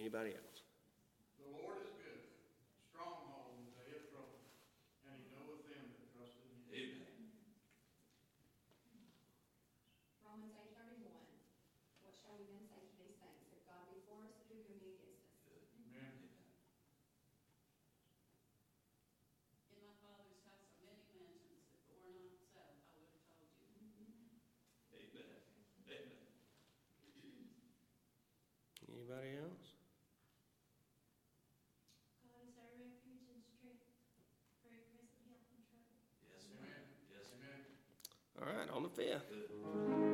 Anybody else? The Lord is good, stronghold in the day of trouble, and he knoweth them that trust in him. Amen. Romans 8:31. What shall we then say to these things? If God be for us, who can be against us? Good. Amen. In my Father's house are many mansions. If it were not so, I would have told you. Amen. Amen. Anybody else? God is our refuge and strength, very present help in trouble. Yes, Amen. ma'am. Yes, ma'am. Amen. All right, on the 5th. Good.